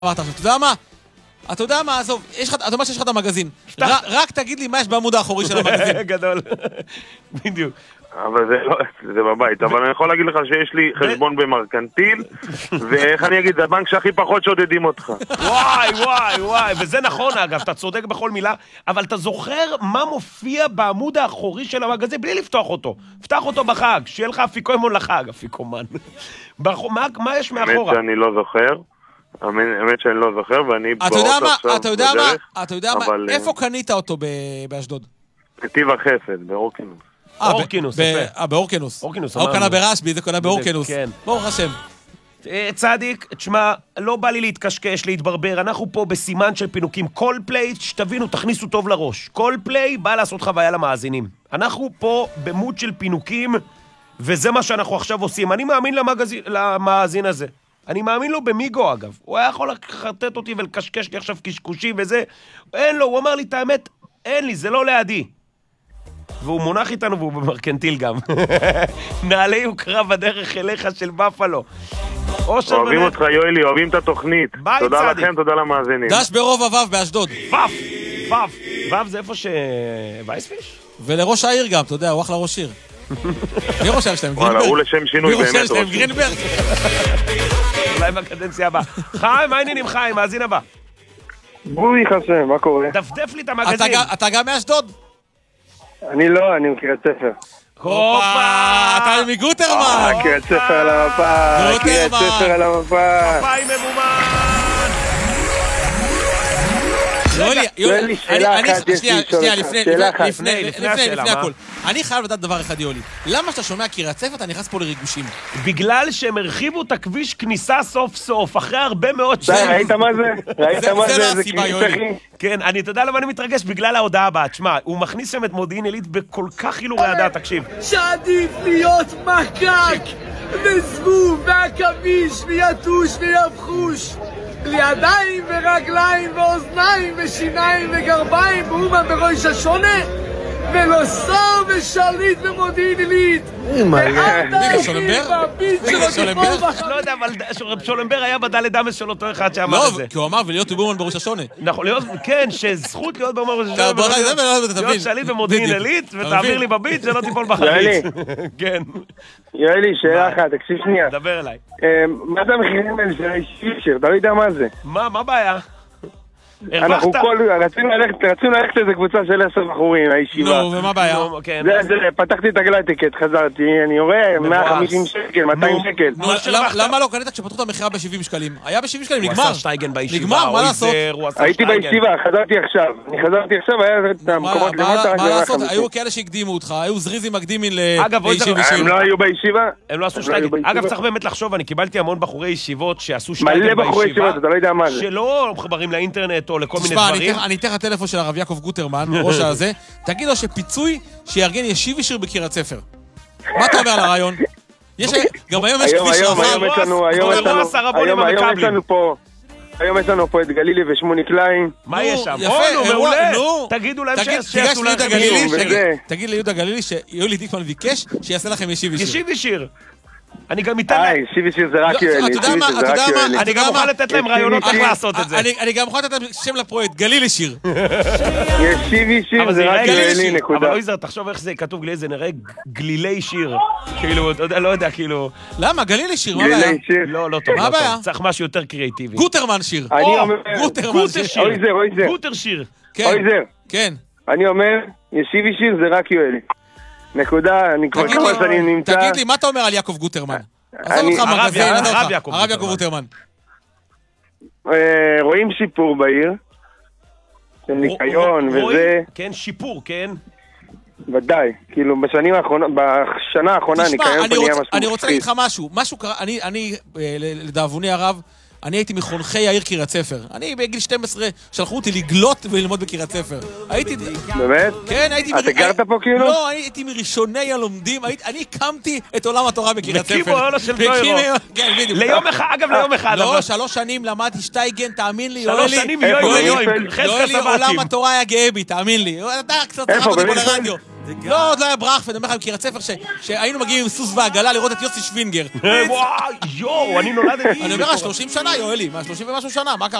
אמרת עכשיו, אתה יודע מה, עזוב, אתה אומר שיש לך את המגזין. רק תגיד לי מה יש בעמוד האחורי של המגזין. גדול. בדיוק. אבל זה בבית, אבל אני יכול להגיד לך שיש לי חשבון במרקנטיל, ואיך אני אגיד, זה הבנק שהכי פחות שודדים אותך. וואי, וזה נכון אגב, אתה צודק בכל מילה, אבל אתה זוכר מה מופיע בעמוד האחורי של המגזין, בלי לפתוח אותו. פתח אותו בחג, שיהיה לך אפיקומן לחג, אפיקומן. מה יש מאחורה? האמת שאני לא זוכר, ואני באוטו עכשיו בדרך. אתה יודע מה, איפה קנית אותו באשדוד? נתיב החסד, באורקינוס. באורקינוס, יפה. באורקינוס. הוא קנה ברשבי, זה קנה באורקינוס. ברוך השם. צדיק, תשמע, לא בא לי להתקשקש, להתברבר, אנחנו פה בסימן של פינוקים. כל פליי, שתבינו, תכניסו טוב לראש. כל פליי בא לעשות חוויה למאזינים. אנחנו פה במות של פינוקים, וזה מה שאנחנו עכשיו עושים. אני מאמין למאזין הזה. אני מאמין לו במיגו אגב. הוא היה יכול לחטט אותי ולקשקש לי עכשיו קשקושי וזה. אין לו, הוא אמר לי את האמת, אין לי, זה לא לידי. והוא מונח איתנו והוא במרקנטיל גם. נעלי יוקרה בדרך אליך של בפלו. אוהבים אותך יואלי, אוהבים את התוכנית. תודה לכם, תודה למאזינים. דש ברוב אבב באשדוד. פאף זה איפה וייספיש? ולראש העיר גם, אתה יודע, הוא אחלה ראש עיר. מי ראש העיר שלהם? וואלה, הוא לשם שינוי באמת ראש עיר. גרינברג. אולי בקדנציה הבאה. חיים, מה העניינים חיים? מאזין הבא. בואי חסם, מה קורה? דפדף לי את המגזין. אתה גם מאשדוד? אני לא, אני מקריית ספר. הופה! אתה מגוטרמן! קריית ספר על המפה! קריית ספר על המפה! מפאי ממומן! יואלי, שאלה אחת, שנייה, לפני הכל. אני חייב לדעת דבר אחד, יואלי. למה שאתה שומע קריית ספר, אתה נכנס פה לריגושים? בגלל שהם הרחיבו את הכביש כניסה סוף סוף, אחרי הרבה מאוד שנים. ראית מה זה? זה לא הסיבה, יואלי. כן, אתה יודע למה אני מתרגש? בגלל ההודעה הבאה. תשמע, הוא מכניס שם את מודיעין עילית בכל כך חילורי הדעת, תקשיב. שעדיף להיות מקק וזבוב והכביש ויתוש ויבחוש בלי ידיים ורגליים ואוזניים ושיניים וגרביים ואומן בראש השונה ולא שר ושליט במודיעין עילית. מיקה שולמבר? מיקה שולמבר? לא יודע, אבל שולמבר היה בדלת דמס של אותו אחד שאמר את זה. לא, כי הוא אמר ולהיות אומן בראש השונה. נכון, כן, שזכות להיות באומן בראש השונה. להיות שליט במודיעין עילית ותעביר לי בביט שלא תיפול בחריץ. כן. יואלי, שאלה אחת, תקשיב שנייה. דבר אליי. מה זה המחירים האלה של הישיבה? אתה לא יודע מה זה. מה בעיה? אנחנו רצינו ללכת לאיזה קבוצה של 10 בחורים, הישיבה. נו, ומה הבעיה? פתחתי את הגלטיקט, חזרתי, אני רואה 150 שקל, 200 שקל. למה לא קנית כשפתחו את המחירה ב-70 שקלים? היה ב-70 שקלים, נגמר. הוא עשה שטייגן בישיבה. נגמר, מה לעשות? הייתי בישיבה, חזרתי עכשיו, היה את המקומות למטה. מה לעשות? היו כאלה שהקדימו אותך, היו זריזים מקדימים לישיבה. הם לא היו בישיבה? הם לא עשו שטייגן. אגב, צריך באמת לחשוב, אני קיבלתי המון בחורי ישיבות שעשו שטייגן מלא בחורי ישיבות, אתה לא יודע מה זה. שלא מחברים לאינטרנט או לכל מיני דברים. אני אתן לך טלפון של הרב יעקב גוטרמן, ראש הזה, תגיד לו שפיצוי שיארגן ישיבי שיר בקריית ספר. מה אתה אומר על הרעיון? גם היום יש כביש רחב. היום יש לנו פה את גלילי ושמוני קליין. מה יש שם? יפה, מעולה. תגידו להם שיעשו לכם ישיב. תגיד ליהודה גלילי שיואלי דיקמן ביקש שיעשה לכם ישיבי שיר. ישיבי שיר. אני גם אתן להם... ישיבי שיר זה רק יואלי. אני גם מוכן לתת להם רעיונות איך לעשות את זה. אני גם מוכן לתת להם שם לפרויקט, גלילי שיר. ישיבי שיר זה רק יואלי, נקודה. אבל לא יזר, תחשוב איך זה כתוב גלילי, זה נראה גלילי שיר. כאילו, לא יודע, כאילו... למה? גלילי שיר, מה הבעיה? לא טוב, מה הבעיה? צריך משהו יותר קריאטיבי. גוטרמן שיר. גוטר שיר. כן. אני אומר, ישיבי שיר זה רק יואלי. נקודה, אני כבר כמה שנים נמצא. תגיד לי, מה אתה אומר על יעקב גוטרמן? עזוב אותך מגזין, הרב יעקב גוטרמן. רואים שיפור בעיר, של ניקיון וזה. כן, שיפור, כן. ודאי, כאילו בשנה האחרונה ניקיון פה נהיה משהו. אני רוצה להגיד לך משהו קרה, אני לדאבוני הרב, אני הייתי מחונכי העיר קריית ספר. אני בגיל 12 שלחו אותי לגלות וללמוד בקריית ספר. באמת? כן, הייתי... אתה גרת פה כאילו? לא, הייתי מראשוני הלומדים. אני הקמתי את עולם התורה בקריית ספר. מקימו עולה של דוירו. כן, בדיוק. ליום אחד, אגב ליום אחד. לא, 3 שנים למדתי שטייגן, תאמין לי. 3 שנים יואי. יואלי, עולם התורה היה גאה בי, תאמין לי. אתה קצת צחק אותי פה לרדיו. לא, עוד לא היה ברח, ואני אומר לך עם קריית ספר שהיינו מגיעים עם סוס ועגלה לראות את יוסי שווינגר. וואי, יואו, אני נולדתי. אני אומר, 30 שנה, יואלי, מה, 30 ומשהו שנה, מה קרה?